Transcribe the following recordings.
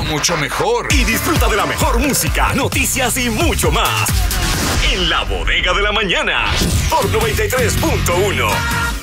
mucho mejor. Y disfruta de la mejor música, noticias y mucho más. En La Bodega de la Mañana, por 93.1.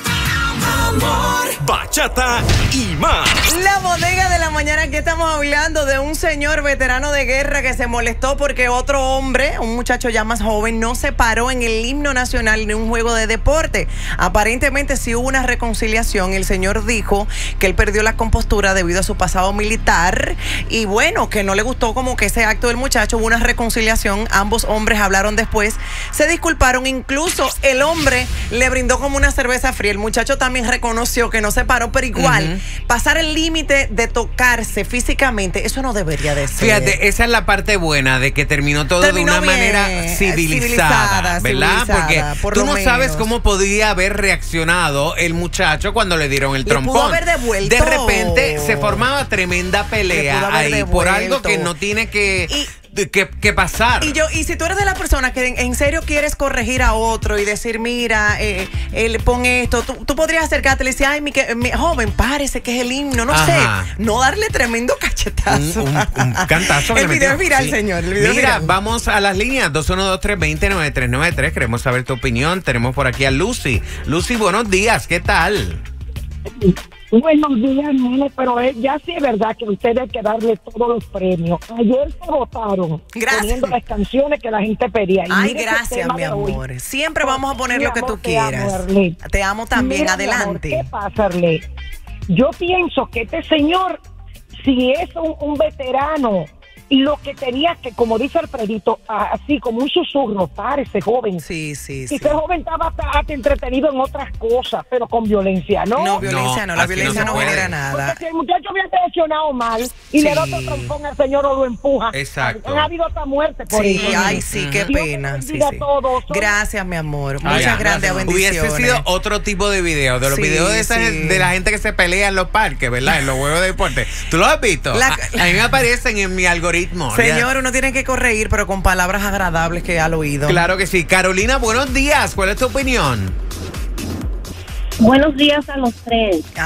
Bachata y más. La Bodega de la Mañana, aquí estamos hablando de un señor veterano de guerra que se molestó porque otro hombre, un muchacho ya más joven, no se paró en el himno nacional de un juego de deporte. Aparentemente sí hubo una reconciliación. El señor dijo que él perdió la compostura debido a su pasado militar y bueno, que no le gustó como que ese acto del muchacho. Hubo una reconciliación, ambos hombres hablaron después, se disculparon, incluso el hombre le brindó como una cerveza fría. El muchacho también reconoció que no se paró, pero igual, pasar el límite de tocarse físicamente, eso no debería de ser. Fíjate, esa es la parte buena de que terminó todo de una manera civilizada, ¿verdad? Porque tú no sabes cómo podría haber reaccionado el muchacho cuando le dieron el trompón. Pudo haber devuelto. De repente se formaba tremenda pelea ahí por algo que no tiene que pasar. Y si tú eres de la persona que en serio quieres corregir a otro y decir, mira, él pone esto, tú podrías acercarte y le decir, ay, mi joven, párese, que es el himno, no sé, no darle tremendo cachetazo. Un cantazo. El video es viral, señor. El video Mira, es viral. vamos a las líneas 212-320-9393. Queremos saber tu opinión. Tenemos por aquí a Lucy. Lucy, buenos días, ¿qué tal? Buenos días, nene, pero ya sí es verdad que a ustedes hay que darle todos los premios. Ayer se votaron poniendo las canciones que la gente pedía. Ay, gracias, mi amor. Siempre vamos a poner lo que tú quieras. Te amo también, mira, adelante. Amor, ¿qué pasa, Arley? Yo pienso que este señor, si es un veterano, y lo que tenía que, como dice Alfredito, así como un susurro, ese joven. Sí. Ese joven estaba entretenido en otras cosas, pero con violencia, ¿no? No, violencia no, la violencia no genera nada. Porque si el muchacho había reaccionado mal y le da otro trompón al señor o lo empuja. Exacto. Han habido hasta muerte por eso. Ay, sí, qué pena. Sí. Gracias, mi amor. Muchas grandes bendiciones. Hubiese sido otro tipo de video, de los videos de la gente que se pelea en los parques, ¿verdad? En los juegos de deporte. ¿Tú lo has visto? A mí me aparecen en mi algoritmo. Señor, uno tiene que corregir, pero con palabras agradables que al oído. Claro que sí. Carolina, buenos días. ¿Cuál es tu opinión? Buenos días a los tres.